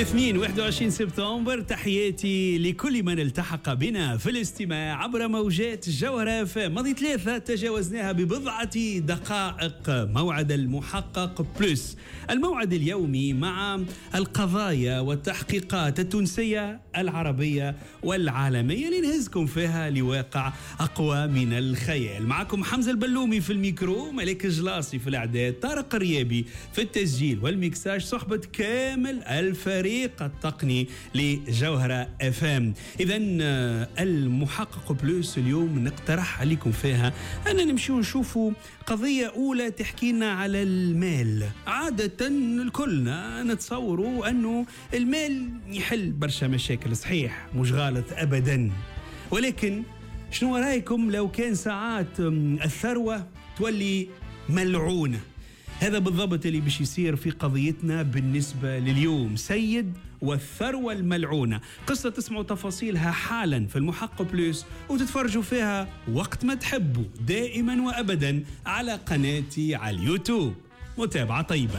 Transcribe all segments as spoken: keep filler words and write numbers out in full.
الاثنين واحد وعشرين سبتمبر، تحياتي لكل من التحق بنا في الاستماع عبر موجات الجوهرة فام. ماضي ثلاثة تجاوزناها ببضعة دقائق موعد المحقق بلس، الموعد اليومي مع القضايا والتحقيقات التونسية العربية والعالمية لنهزكم فيها لواقع أقوى من الخيال. معكم حمزة البلومي في الميكرو، ملك الجلاصي في الإعداد، طارق الريابي في التسجيل والميكساج، صحبة كامل الفريق التقني لجوهرة اف ام. إذن المحقق بلوس اليوم نقترح عليكم فيها أن نمشي ونشوفوا قضية أولى تحكي لنا على المال. عادة الكلنا نتصوروا أنه المال يحل برشا مشاكل، صحيح مش غلط أبدا، ولكن شنو رأيكم لو كان ساعات الثروة تولي ملعونة؟ هذا بالضبط اللي باش يصير في قضيتنا بالنسبة لليوم، سيد والثروة الملعونة. قصة تسمعوا تفاصيلها حالا في المحقق بلوس وتتفرجوا فيها وقت ما تحبوا، دائما وأبدا على قناتي على اليوتيوب. متابعة طيبة.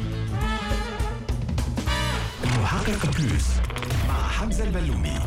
المحقق بلوس مع حمزة البلومي.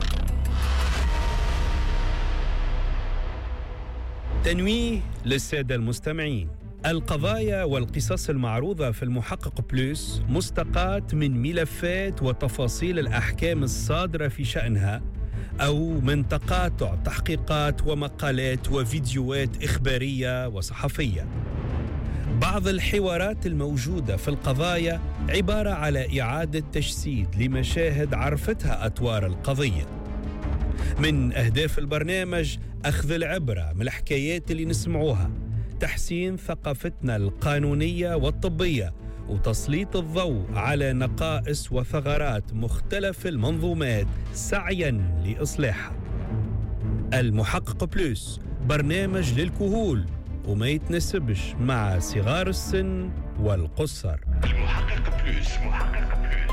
تنويه للسادة المستمعين: القضايا والقصص المعروضة في المحقق بلوس مستقاة من ملفات وتفاصيل الأحكام الصادرة في شأنها، أو من تقاطع تحقيقات ومقالات وفيديوهات إخبارية وصحفية. بعض الحوارات الموجودة في القضايا عبارة على إعادة تجسيد لمشاهد عرفتها أطوار القضية. من أهداف البرنامج أخذ العبرة من الحكايات اللي نسمعوها، تحسين ثقافتنا القانونية والطبية، وتسليط الضوء على نقائص وثغرات مختلف المنظومات سعياً لإصلاحها. المحقق بلوس برنامج للكهول وما يتناسبش مع صغار السن والقصر. المحقق بلوس محقق بلوس.